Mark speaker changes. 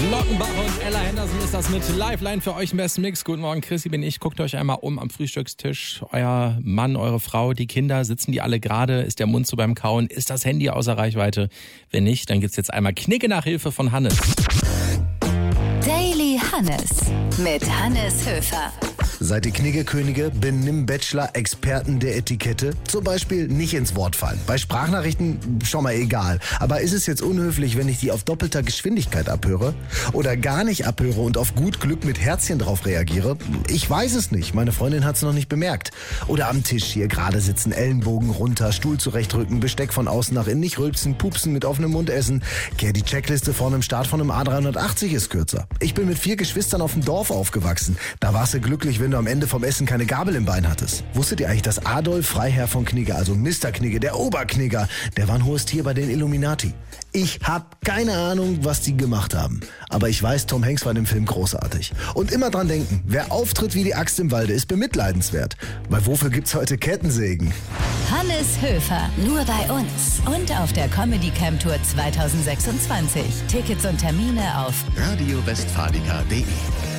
Speaker 1: Glockenbach und Ella Henderson ist das mit Lifeline für euch im besten Mix. Guten Morgen, Chrissy bin ich. Guckt euch einmal um am Frühstückstisch. Euer Mann, eure Frau, die Kinder, sitzen die alle gerade? Ist der Mund so beim Kauen? Ist das Handy außer Reichweite? Wenn nicht, dann gibt's jetzt einmal Knicke-Nachhilfe von Hannes.
Speaker 2: Daily Hannes mit Hannes Höfer.
Speaker 3: Seid ihr Kniggekönige, Benimm-Bachelor, Experten der Etikette? Zum Beispiel nicht ins Wort fallen. Bei Sprachnachrichten schon mal egal. Aber ist es jetzt unhöflich, wenn ich die auf doppelter Geschwindigkeit abhöre? Oder gar nicht abhöre und auf gut Glück mit Herzchen drauf reagiere? Ich weiß es nicht. Meine Freundin hat es noch nicht bemerkt. Oder am Tisch hier gerade sitzen, Ellenbogen runter, Stuhl zurechtrücken, Besteck von außen nach innen, nicht rülpsen, pupsen, mit offenem Mund essen. Die Checkliste vor einem Start von einem A380 ist kürzer. Ich bin mit 4 Geschwistern auf dem Dorf aufgewachsen. Da warst du glücklich, wenn du am Ende vom Essen keine Gabel im Bein hattest. Wusstet ihr eigentlich, dass Adolf Freiherr von Knigge, also Mr. Knigge, der Oberknigger, der war ein hohes Tier bei den Illuminati? Ich hab keine Ahnung, was die gemacht haben. Aber ich weiß, Tom Hanks war in dem Film großartig. Und immer dran denken, wer auftritt wie die Axt im Walde, ist bemitleidenswert. Weil wofür gibt's heute Kettensägen?
Speaker 2: Hannes Höfer, nur bei uns. Und auf der Comedy Camp Tour 2026. Tickets und Termine auf
Speaker 4: radiowestfalica.de